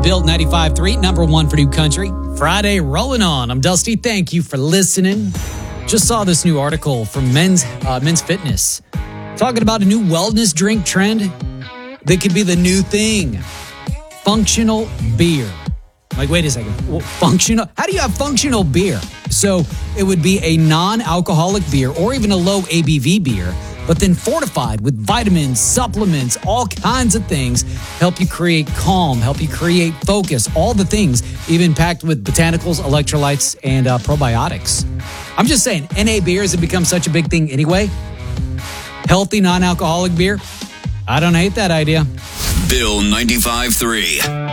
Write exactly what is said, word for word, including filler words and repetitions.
Built ninety-five point three, number one for New Country. Friday rolling on. I'm Dusty. Thank you for listening. Just saw this new article from Men's uh, Men's Fitness talking about a new wellness drink trend that could be the new thing. Functional beer. Like, wait a second. Well, functional? How do you have functional beer? So it would be a non-alcoholic beer or even a low A B V beer, but then fortified with vitamins, supplements, all kinds of things, help you create calm, help you create focus, all the things, even packed with botanicals, electrolytes, and uh, probiotics. I'm just saying, N A beers have become such a big thing anyway. Healthy, non-alcoholic beer. I don't hate that idea. Bill ninety-five point three.